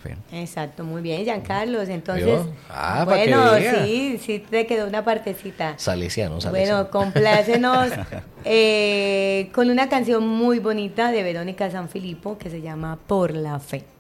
fe. Exacto, muy bien, Giancarlos. Entonces, ¿Vio? bueno, para que vea. sí te quedó una partecita. Salesiano. Bueno, complácenos con una canción muy bonita de Verónica Sanfilippo que se llama Por la Fe.